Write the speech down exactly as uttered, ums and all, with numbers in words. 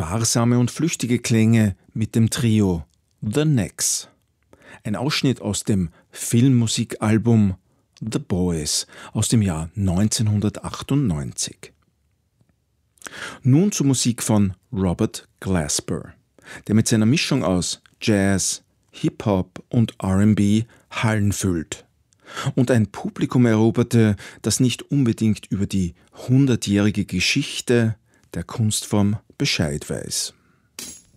sparsame und flüchtige Klänge mit dem Trio The Knacks. Ein Ausschnitt aus dem Filmmusikalbum The Boys aus dem Jahr neunzehnhundertachtundneunzig. Nun zur Musik von Robert Glasper, der mit seiner Mischung aus Jazz, Hip-Hop und R and B Hallen füllt und ein Publikum eroberte, das nicht unbedingt über die hundertjährige Geschichte der Kunstform Bescheid weiß.